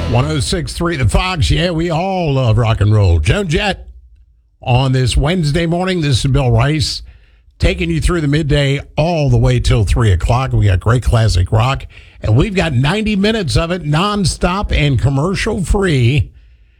106.3 The Fox. Yeah, we all love rock and roll. Joan Jett on this Wednesday morning. This is Bill Rice taking you through the midday all the way till 3 o'clock. We got great classic rock, and we've got 90 minutes of it nonstop and commercial free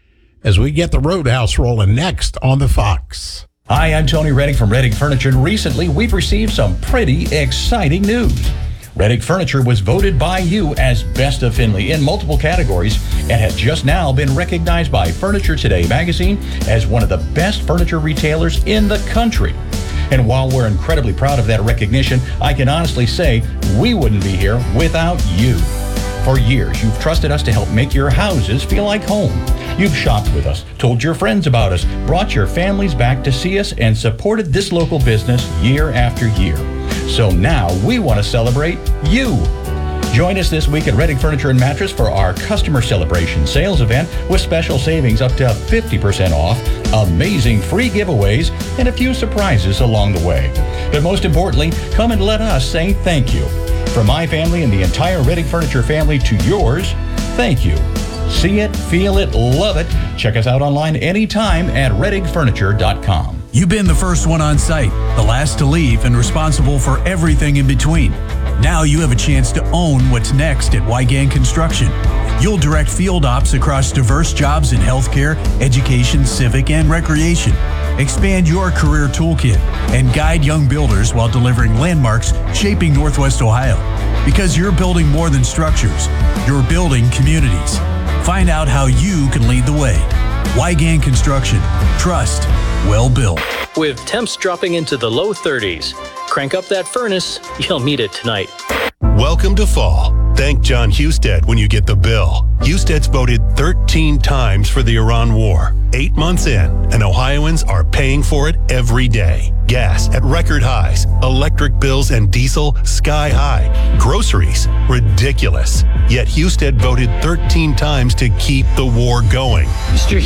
as we get the Roadhouse rolling next on The Fox. Hi, I'm Tony Reddick from Reddick Furniture, and recently we've received some pretty exciting news. Reddick Furniture was voted by you as Best of Findlay in multiple categories and has just now been recognized by Furniture Today magazine as one of the best furniture retailers in the country. And while we're incredibly proud of that recognition, I can honestly say we wouldn't be here without you. For years, you've trusted us to help make your houses feel like home. You've shopped with us, told your friends about us, brought your families back to see us, and supported this local business year after year. So now we want to celebrate you. Join us this week at Reddick Furniture and Mattress for our Customer Celebration Sales event with special savings up to 50% off, amazing free giveaways, and a few surprises along the way. But most importantly, come and let us say thank you. From my family and the entire Reddick Furniture family to yours, thank you. See it, feel it, love it. Check us out online anytime at reddickfurniture.com. You've been the first one on site, the last to leave, and responsible for everything in between. Now you have a chance to own what's next at Wygant Construction. You'll direct field ops across diverse jobs in healthcare, education, civic, and recreation. Expand your career toolkit and guide young builders while delivering landmarks shaping Northwest Ohio. Because you're building more than structures, you're building communities. Find out how you can lead the way. Wygant Construction. Trust. Well built. With temps dropping into the low 30s, crank up that furnace. You'll need it tonight. Welcome to fall. Thank John Husted when you get the bill. Husted's voted 13 times for the Iran war. 8 months in, and Ohioans are paying for it every day. Gas at record highs, electric bills and diesel sky high, groceries ridiculous. Yet Husted voted 13 times to keep the war going. Mr.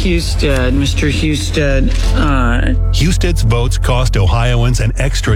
Husted. Husted's votes cost Ohioans an extra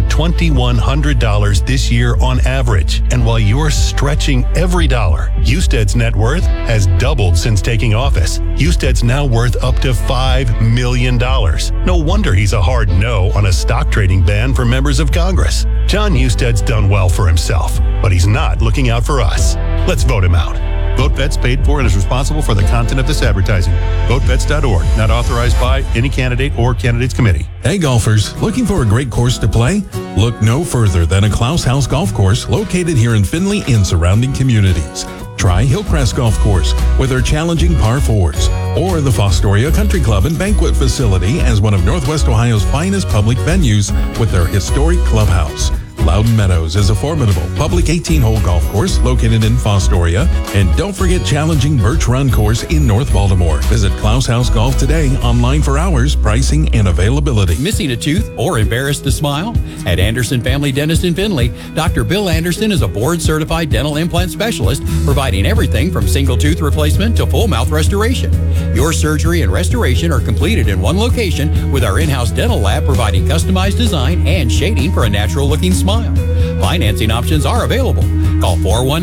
$2,100 this year on average. And while you're stretching every dollar, Husted's net worth has doubled since taking office. Husted's now worth up to $5 million. No wonder he's a hard no on a stock trading ban for members of Congress. John Husted's done well for himself, but he's not looking out for us. Let's vote him out. VoteVets paid for and is responsible for the content of this advertising. VoteVets.org, not authorized by any candidate or candidates committee. Hey golfers, looking for a great course to play? Look no further than a Klaus House Golf Course located here in Findlay and surrounding communities. Try Hillcrest Golf Course with their challenging par 4s, or the Fostoria Country Club and Banquet Facility as one of Northwest Ohio's finest public venues with their historic clubhouse. Loudon Meadows is a formidable public 18-hole golf course located in Fostoria. And don't forget challenging Birch Run course in North Baltimore. Visit Klaus House Golf today, online for hours, pricing, and availability. Missing a tooth or embarrassed to smile? At Anderson Family Dentist in Findlay, Dr. Bill Anderson is a board-certified dental implant specialist providing everything from single tooth replacement to full mouth restoration. Your surgery and restoration are completed in one location with our in-house dental lab providing customized design and shading for a natural-looking smile. Financing options are available. Call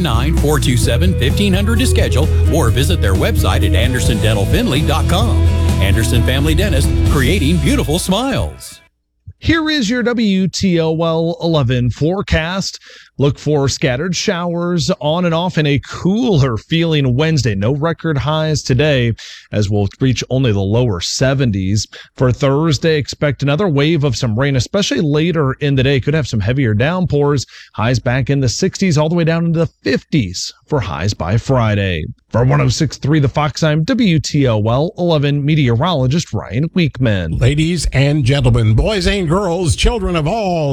419-427-1500 to schedule or visit their website at andersondentalfindlay.com. Anderson Family Dentist, creating beautiful smiles. Here is your WTOL 11 forecast. Look for scattered showers on and off and a cooler feeling Wednesday. No record highs today as we'll reach only the lower 70s. For Thursday, expect another wave of some rain, especially later in the day. Could have some heavier downpours. Highs back in the 60s all the way down into the 50s for highs by Friday. For 106.3 The Fox, I'm WTOL 11 meteorologist Ryan Weekman. Ladies and gentlemen, boys and girls, children of all